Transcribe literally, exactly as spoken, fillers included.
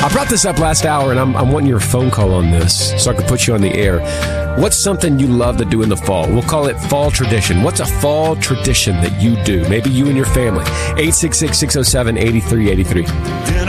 I brought this up last hour, and I'm, I'm wanting your phone call on this so I can put you on the air. What's something you love to do in the fall? We'll call it fall tradition. What's a fall tradition that you do? Maybe you and your family. eight six six, six oh seven, eight three eight three.